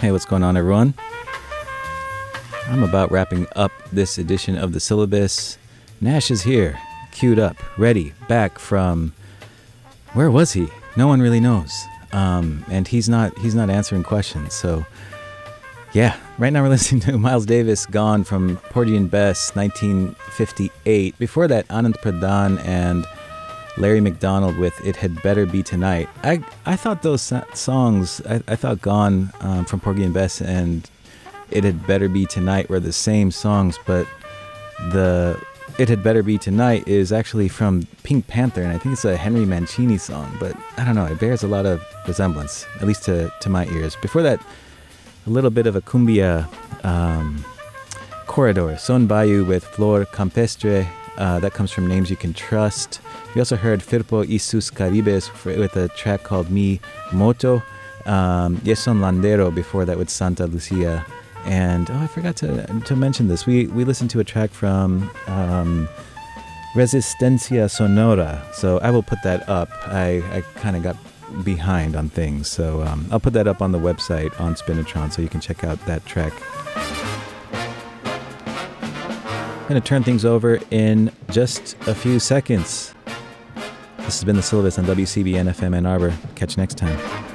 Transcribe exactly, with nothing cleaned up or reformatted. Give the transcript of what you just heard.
Hey, what's going on, everyone? I'm about wrapping up this edition of the syllabus. Nash is here, queued up, ready, back from... Where was he? No one really knows. Um, and he's not he's not answering questions, so... Yeah, right now we're listening to Miles Davis, Gone, from Porgy and Bess, nineteen fifty-eight. Before that, Anand Pradhan and Larry McDonald with It Had Better Be Tonight. I I thought those so- songs, I, I thought Gone um, from Porgy and Bess and It Had Better Be Tonight were the same songs, but the It Had Better Be Tonight is actually from Pink Panther, and I think it's a Henry Mancini song, but I don't know, it bears a lot of resemblance, at least to, to my ears. Before that, a little bit of a cumbia um, corridor, Son Bayou with Flor Campestre, uh, that comes from Names You Can Trust. We also heard Firpo y sus Caribes for, with a track called Mi Moto, um, Yeson Landero before that with Santa Lucia. And, oh, I forgot to to mention this. We we listened to a track from um, Resistencia Sonora, so I will put that up. I, I kind of got behind on things, so um, I'll put that up on the website on Spinatron so you can check out that track. I'm going to turn things over in just a few seconds. This has been The Syllabus on W C B N F M Ann Arbor. Catch you next time.